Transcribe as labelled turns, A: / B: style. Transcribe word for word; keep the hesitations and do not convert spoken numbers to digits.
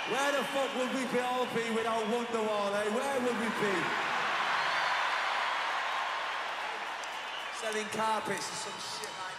A: Where the fuck would we be all be without Wonderwall, eh? Where would we be? Selling carpets or some shit like that.